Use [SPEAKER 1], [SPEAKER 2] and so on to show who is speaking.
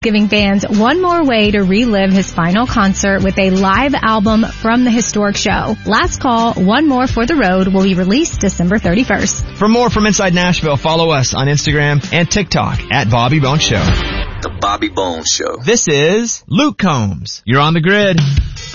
[SPEAKER 1] giving fans one more way to relive his final concert with a live album from the historic show. Last Call, One More for the Road will be released December 31st.
[SPEAKER 2] For more from Inside Nashville, follow us on Instagram and TikTok at Bobby Bones Show.
[SPEAKER 3] The Bobby Bones Show.
[SPEAKER 2] This is Luke Combs. You're on the grid.